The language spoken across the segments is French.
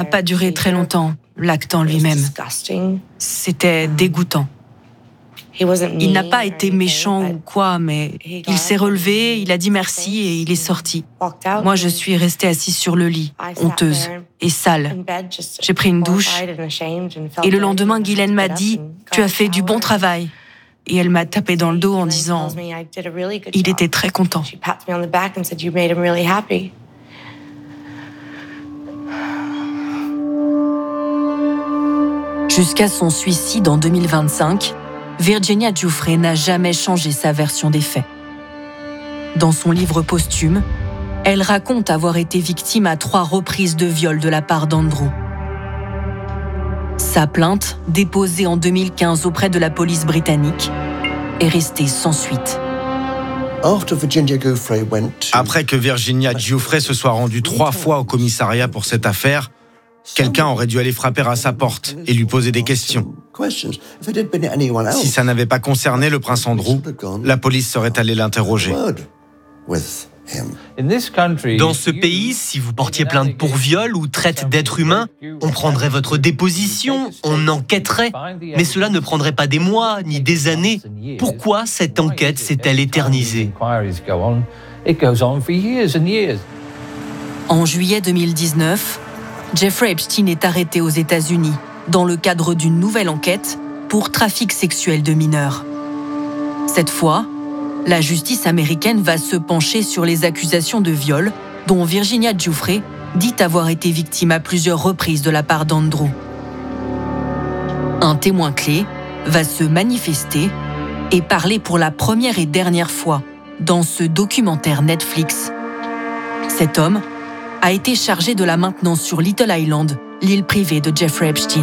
pas duré très longtemps, l'acte en lui-même. C'était dégoûtant. Il n'a pas été méchant ou quoi, mais il s'est relevé, il a dit merci et il est sorti. Moi, je suis restée assise sur le lit, honteuse et sale. J'ai pris une douche et le lendemain, Ghislaine m'a dit « Tu as fait du bon travail ». Et elle m'a tapé dans le dos en disant « Il était très content ». Jusqu'à son suicide en 2025, Virginia Giuffre n'a jamais changé sa version des faits. Dans son livre posthume, elle raconte avoir été victime à 3 reprises de viol de la part d'Andrew. Sa plainte, déposée en 2015 auprès de la police britannique, est restée sans suite. Après que Virginia Giuffre se soit rendue 3 fois au commissariat pour cette affaire, quelqu'un aurait dû aller frapper à sa porte et lui poser des questions. Si ça n'avait pas concerné le prince Andrew, la police serait allée l'interroger. Dans ce pays, si vous portiez plainte pour viol ou traite d'êtres humains, on prendrait votre déposition, on enquêterait, mais cela ne prendrait pas des mois ni des années. Pourquoi cette enquête s'est-elle éternisée ? En juillet 2019, Jeffrey Epstein est arrêté aux États-Unis dans le cadre d'une nouvelle enquête pour trafic sexuel de mineurs. Cette fois, la justice américaine va se pencher sur les accusations de viol dont Virginia Giuffre dit avoir été victime à plusieurs reprises de la part d'Andrew. Un témoin clé va se manifester et parler pour la première et dernière fois dans ce documentaire Netflix. Cet homme a été chargé de la maintenance sur Little Island, l'île privée de Jeffrey Epstein.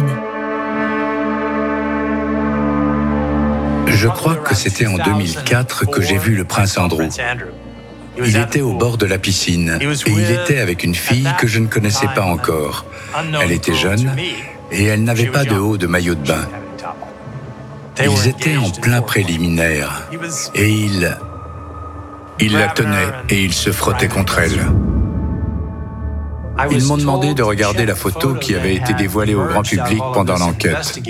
Je crois que c'était en 2004 que j'ai vu le prince Andrew. Il était au bord de la piscine et il était avec une fille que je ne connaissais pas encore. Elle était jeune et elle n'avait pas de haut de maillot de bain. Ils étaient en plein préliminaire et il la tenait et il se frottait contre elle. Ils m'ont demandé de regarder la photo qui avait été dévoilée au grand public pendant l'enquête.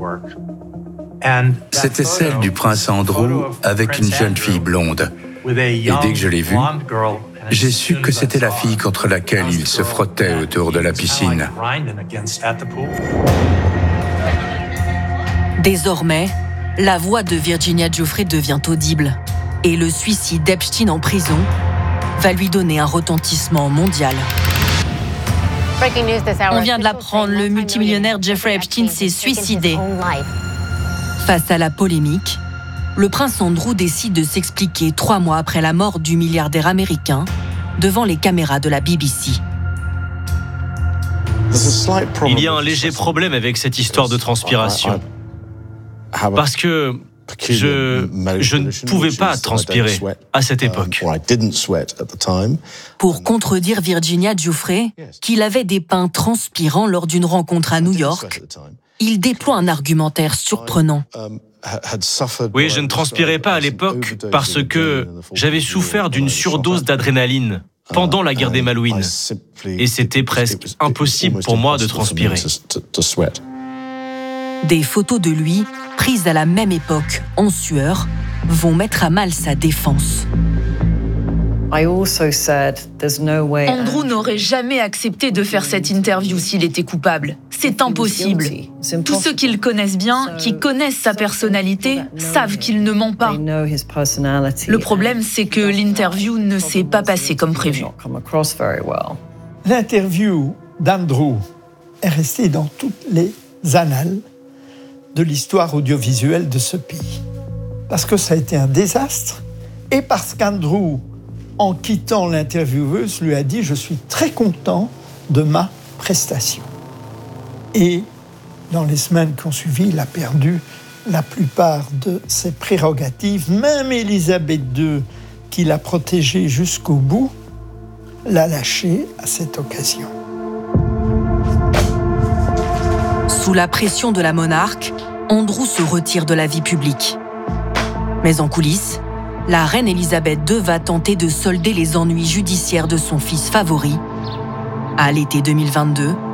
C'était celle du prince Andrew avec une jeune fille blonde. Et dès que je l'ai vue, j'ai su que c'était la fille contre laquelle il se frottait autour de la piscine. Désormais, la voix de Virginia Giuffre devient audible et le suicide d'Epstein en prison va lui donner un retentissement mondial. On vient de l'apprendre, le multimillionnaire Jeffrey Epstein s'est suicidé. Face à la polémique, le prince Andrew décide de s'expliquer 3 mois après la mort du milliardaire américain devant les caméras de la BBC. Il y a un léger problème avec cette histoire de transpiration. Parce que je ne pouvais pas transpirer à cette époque. Pour contredire Virginia Giuffre, qu'il avait des pins transpirants lors d'une rencontre à New York, il déploie un argumentaire surprenant. Oui, je ne transpirais pas à l'époque parce que j'avais souffert d'une surdose d'adrénaline pendant la guerre des Malouines. Et c'était presque impossible pour moi de transpirer. Des photos de lui, prises à la même époque, en sueur, vont mettre à mal sa défense. Andrew n'aurait jamais accepté de faire cette interview s'il était coupable. C'est impossible. Tous ceux qui le connaissent bien, qui connaissent sa personnalité, savent qu'il ne ment pas. Le problème, c'est que l'interview ne s'est pas passée comme prévu. L'interview d'Andrew est restée dans toutes les annales de l'histoire audiovisuelle de ce pays. Parce que ça a été un désastre et parce qu'Andrew, en quittant l'intervieweuse, lui a dit « Je suis très content de ma prestation ». Et dans les semaines qui ont suivi, il a perdu la plupart de ses prérogatives. Même Élisabeth II, qui l'a protégé jusqu'au bout, l'a lâché à cette occasion. Sous la pression de la monarque, Andrew se retire de la vie publique. Mais en coulisses, la reine Élisabeth II va tenter de solder les ennuis judiciaires de son fils favori. À l'été 2022,